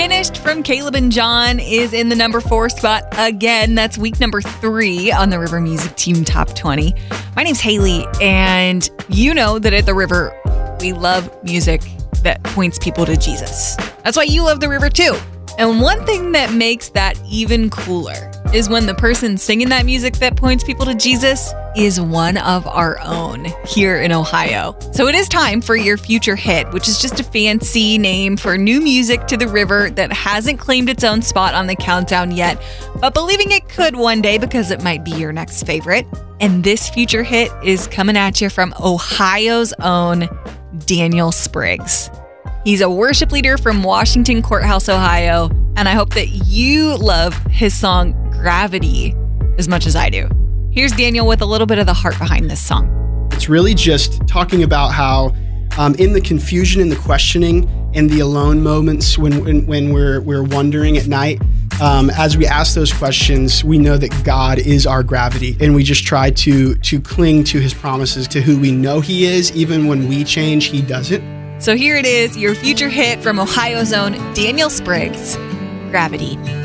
Finished from Caleb and John is in the number 4 spot again. That's week number 3 on the River Music Team Top 20. My name's Haley, and you know that at the River, we love music that points people to Jesus. That's why you love the River too. And one thing that makes that even cooler is when the person singing that music that points people to Jesus is one of our own here in Ohio. So it is time for your future hit, which is just a fancy name for new music to the River that hasn't claimed its own spot on the countdown yet, but believing it could one day because it might be your next favorite. And this future hit is coming at you from Ohio's own Daniel Spriggs. He's a worship leader from Washington Courthouse, Ohio, and I hope that you love his song Gravity as much as I do. Here's Daniel with a little bit of the heart behind this song. It's really just talking about how in the confusion and the questioning and the alone moments when we're wondering at night, as we ask those questions, we know that God is our gravity, and we just try to cling to his promises, to who we know he is. Even when we change, he doesn't. So here it is, your future hit from Ohio's own Daniel Spriggs, Gravity.